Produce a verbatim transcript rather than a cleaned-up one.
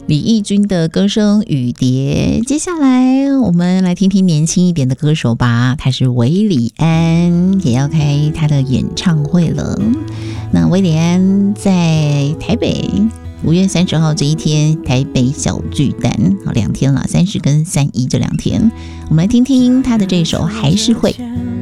李翊君的歌声《雨蝶》。接下来我们来听听年轻一点的歌手吧，他是韦礼安，也要开他的演唱会了。那韦礼安在台北五月三十号这一天，台北小巨蛋，好两天了，三十跟三一这两天，我们来听听他的这首《还是会》。